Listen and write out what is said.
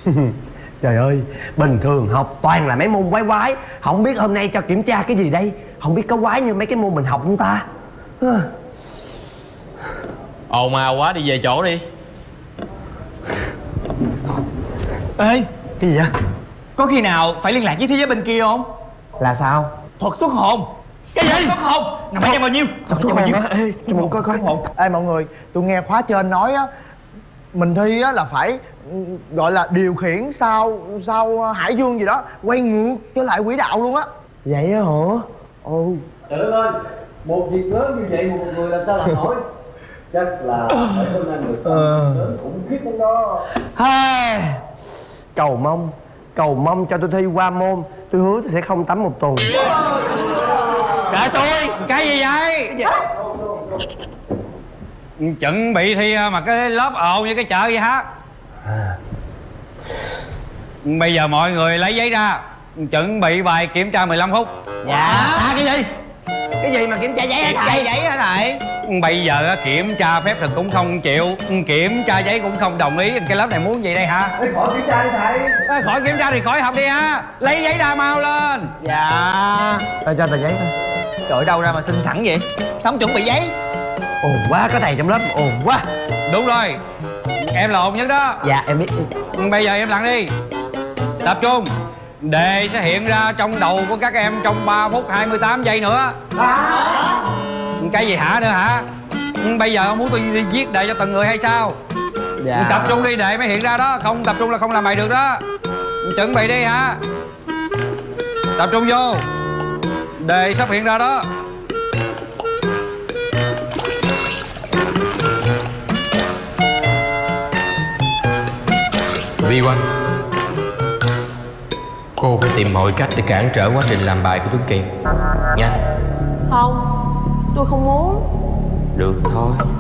Trời ơi, bình thường học toàn là mấy môn quái quái. Không biết hôm nay cho kiểm tra cái gì đây. Không biết có quái như mấy cái môn mình học không ta. Ồn ào quá, đi về chỗ đi. Ê, Cái gì vậy? có khi nào phải liên lạc với thế giới bên kia không? Là sao? Thuật xuất hồn. Cái gì? Xuất hồn. Nằm ở bao nhiêu? Học số hồn hả? Ê, cho mình coi coi. Ê mọi người, tôi nghe khóa trên nói á, mình thi á là phải gọi là điều khiển sao hải dương gì đó, quay ngược trở lại quỹ đạo luôn á. Vậy á hả? Ồ. Trời đất ơi, một việc lớn như vậy một người làm sao làm nổi. Chắc là phải hôm nay người ta lớn khủng khiếp lắm đó. Hey. Cầu mong cho tôi thi qua môn. Tôi hứa tôi sẽ không tắm một tuần. Kệ tôi. Cái gì vậy? Chuẩn bị thi mà cái lớp ồn như cái chợ vậy hả? Bây giờ mọi người lấy giấy ra, chuẩn bị bài kiểm tra 15 phút. Dạ. Cái gì? Cái gì mà kiểm tra giấy hả thầy? Giấy hả thầy? Bây giờ kiểm tra phép thực cũng không chịu, kiểm tra giấy cũng không đồng ý. Cái lớp này muốn gì đây hả? Ê, khỏi kiểm tra đi thầy. Khỏi kiểm tra thì khỏi học đi ha. Lấy giấy ra mau lên. Dạ. Cho tờ giấy thôi. Trời, đâu ra mà xin sẵn vậy? Không chuẩn bị giấy. Ồn quá, có thầy trong lớp ồn quá. Đúng rồi, em là ồn nhất đó. Dạ em biết. Bây giờ em lặng đi. Tập trung. Đề sẽ hiện ra trong đầu của các em trong 3 phút 28 giây nữa. Cái gì hả nữa hả? Bây giờ ông muốn tôi đi viết đề cho từng người hay sao? Dạ. Tập trung đi, đề mới hiện ra đó. Không tập trung là không làm bài được đó. Chuẩn bị đi hả? Tập trung vô. Đề sắp hiện ra đó. Vi Oanh, cô phải tìm mọi cách để cản trở quá trình làm bài của Tuấn Kiệt. Nhanh. Không, tôi không muốn. Được thôi.